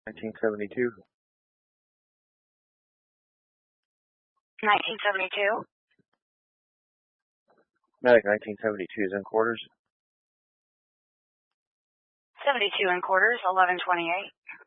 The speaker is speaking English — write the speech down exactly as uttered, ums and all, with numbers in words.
nineteen seventy-two. nineteen seventy-two. Medic nineteen seventy-two is in quarters. seventy-two in quarters, eleven twenty-eight.